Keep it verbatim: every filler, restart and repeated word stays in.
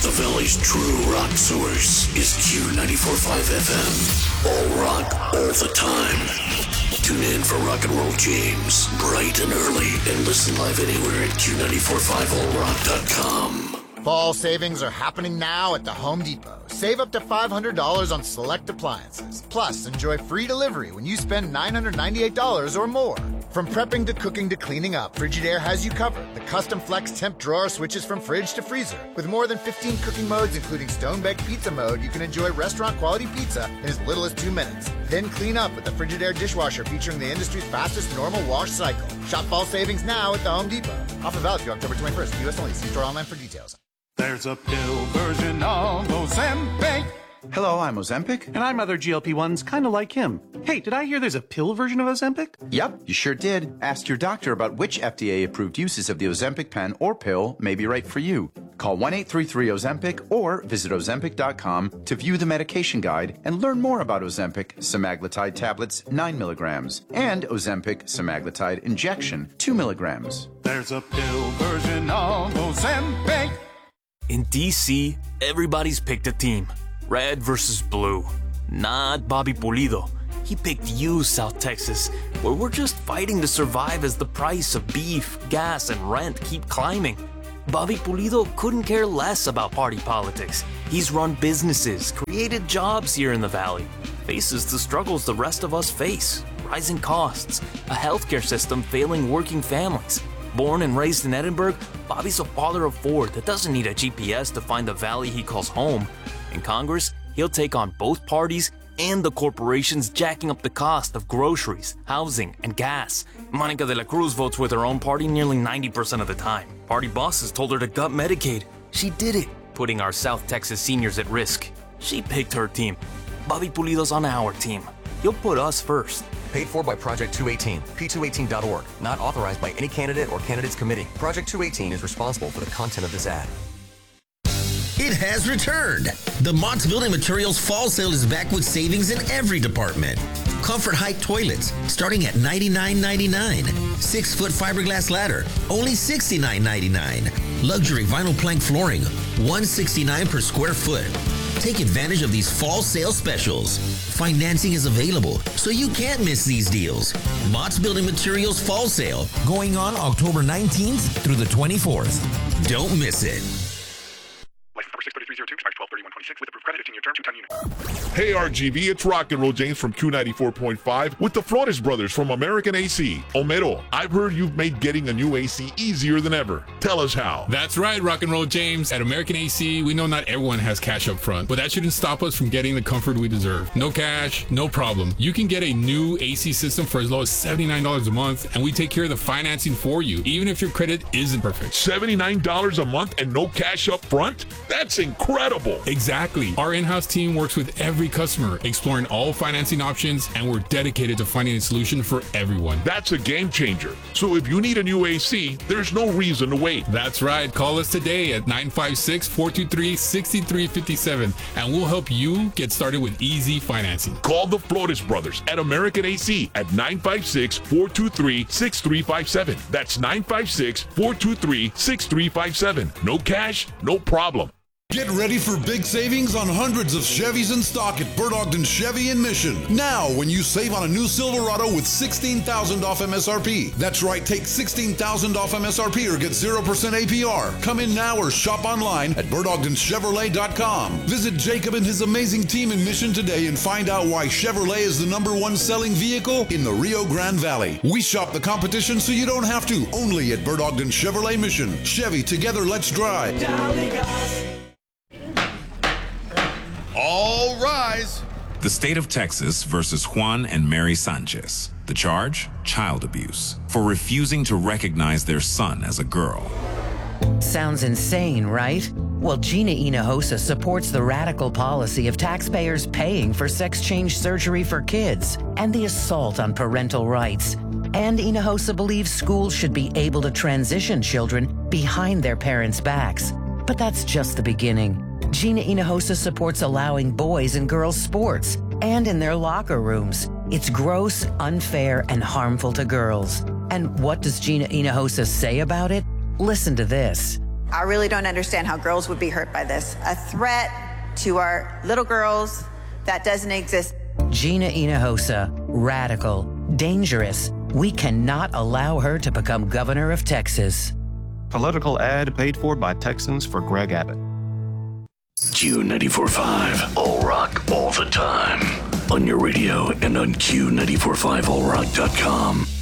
The Valley's true rock source is Q ninety-four point five F M. All rock, all the time. Tune in for Rock and Roll James, bright and early, and listen live anywhere at Q nine four five all rock dot com. Fall savings are happening now at the Home Depot. Save up to five hundred dollars on select appliances. Plus, enjoy free delivery when you spend nine hundred ninety-eight dollars or more. From prepping to cooking to cleaning up, Frigidaire has you covered. The custom flex temp drawer switches from fridge to freezer. With more than fifteen cooking modes, including stone-baked pizza mode, you can enjoy restaurant-quality pizza in as little as two minutes. Then clean up with the Frigidaire dishwasher featuring the industry's fastest normal wash cycle. Shop fall savings now at the Home Depot. Offer valid through October twenty-first. U S only. See store online for details. There's a pill version of Ozempic. Hello, I'm Ozempic. And I'm other G L P ones kind of like him. Hey, did I hear there's a pill version of Ozempic? Yep, you sure did. Ask your doctor about which F D A-approved uses of the Ozempic pen or pill may be right for you. Call one eight three three Ozempic or visit Ozempic dot com to view the medication guide and learn more about Ozempic semaglutide tablets nine milligrams and Ozempic semaglutide injection two milligrams. There's a pill version of Ozempic. In D C, everybody's picked a team. Red versus blue. Not Bobby Pulido. He picked you, South Texas, where we're just fighting to survive as the price of beef, gas, and rent keep climbing. Bobby Pulido couldn't care less about party politics. He's run businesses, created jobs here in the Valley, faces the struggles the rest of us face. Rising costs, a healthcare system failing working families. Born and raised in Edinburgh, Bobby's a father of four that doesn't need a G P S to find the valley he calls home. In Congress, he'll take on both parties and the corporations jacking up the cost of groceries, housing, and gas. Monica de la Cruz votes with her own party nearly ninety percent of the time. Party bosses told her to gut Medicaid. She did it, putting our South Texas seniors at risk. She picked her team. Bobby Pulido's on our team. He'll put us first. Paid for by Project two eighteen, P two eighteen dot org. Not authorized by any candidate or candidates committee. Project two eighteen is responsible for the content of this ad. It has returned. The Mott's Building Materials Fall Sale is back with savings in every department. Comfort Height toilets starting at ninety-nine ninety-nine. Six-foot fiberglass ladder, only sixty-nine ninety-nine. Luxury vinyl plank flooring, one hundred sixty-nine per square foot. Take advantage of these fall sale specials. Financing is available, so you can't miss these deals. Mott's Building Materials Fall Sale, going on October nineteenth through the twenty-fourth. Don't miss it. Hey R G V, it's Rock and Roll James from Q ninety-four point five with the Flores brothers from American A C. Homero, I've heard you've made getting a new A C easier than ever. Tell us how. That's right, Rock and Roll James. At American A C, we know not everyone has cash up front, but that shouldn't stop us from getting the comfort we deserve. No cash, no problem. You can get a new A C system for as low as seventy-nine dollars a month, and we take care of the financing for you, even if your credit isn't perfect. seventy-nine dollars a month and no cash up front? That's incredible. Exactly. Our in-house team works with every customer, exploring all financing options, and we're dedicated to finding a solution for everyone. That's a game changer. So if you need a new A C, there's no reason to wait. That's right. Call us today at nine five six, four two three, six three five seven, and we'll help you get started with easy financing. Call the Flores brothers at American A C at nine five six, four two three, six three five seven. That's nine five six, four two three, six three five seven. No cash, no problem. Get ready for big savings on hundreds of Chevys in stock at Bert Ogden Chevy in Mission. Now, when you save on a new Silverado with sixteen thousand dollars off M S R P. That's right, take sixteen thousand dollars off M S R P or get zero percent A P R. Come in now or shop online at Bert Ogden Chevrolet dot com. Visit Jacob and his amazing team in Mission today and find out why Chevrolet is the number one selling vehicle in the Rio Grande Valley. We shop the competition so you don't have to. Only at Bert Ogden Chevrolet Mission. Chevy, together let's drive. All rise. The state of Texas versus Juan and Mary Sanchez. The charge? Child abuse. For refusing to recognize their son as a girl. Sounds insane, right? Well, Gina Hinojosa supports the radical policy of taxpayers paying for sex change surgery for kids and the assault on parental rights. And Hinojosa believes schools should be able to transition children behind their parents' backs. But that's just the beginning. Gina Hinojosa supports allowing boys and girls sports and in their locker rooms. It's gross, unfair, and harmful to girls. And what does Gina Hinojosa say about it? Listen to this. I really don't understand how girls would be hurt by this. A threat to our little girls that doesn't exist. Gina Hinojosa, radical, dangerous. We cannot allow her to become governor of Texas. Political ad paid for by Texans for Greg Abbott. Q ninety-four point five, All Rock, all the time. On your radio and on Q nine four five all rock dot com.